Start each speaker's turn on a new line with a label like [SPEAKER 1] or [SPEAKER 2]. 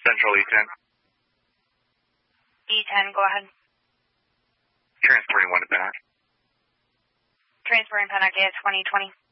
[SPEAKER 1] Central E10.
[SPEAKER 2] E10, go ahead.
[SPEAKER 1] Transporting 1 to Pennock.
[SPEAKER 2] Transferring Pennock, yeah, 2020.